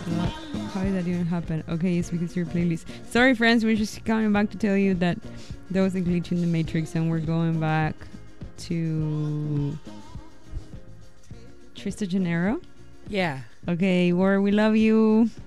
What? How did that even happen? Okay, it's because your playlist. Sorry, friends, we're just coming back to tell you that there was a glitch in the Matrix, and we're going back to Trista Gennaro. Yeah. Okay, War, we love you.